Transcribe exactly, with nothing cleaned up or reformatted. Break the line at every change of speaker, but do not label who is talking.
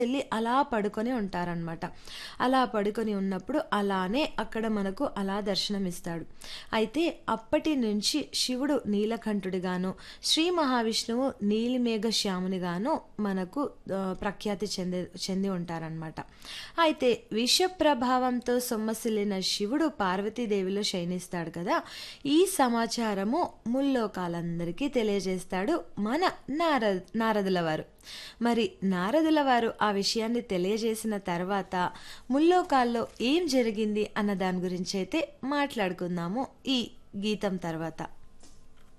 వెళ్ళి అలా పడుకొని ఉంటారనమాట. అలా పడుకొని ఉన్నప్పుడు అలానే అక్కడ మనకు అలా దర్శనమిస్తాడు. అయితే అప్పటి నుంచి శివుడు నీలకంఠుడిగాను, శ్రీ మహావిష్ణువు నీలిమేఘ శ్యామునిగాను మనకు ఆహ్, ప్రఖ్యాతి చెంది చెంది ఉంటారనమాట. అయితే విష ప్రభావంతో సొమ్మసిల్లిన శివుడు పార్వతీదేవిలో శయనిస్తాడు కదా! ఈ సమాచారము ముల్లోకాలందరికీ తెలియజేస్తాడు మన నారద నారదుల వారు. మరి నారదుల వారు ఆ విషయాన్ని తెలియజేసిన తర్వాత ముల్లోకాల్లో ఏం జరిగింది అన్న దాని గురించి అయితే మాట్లాడుకుందాము ఈ గీతం తర్వాత.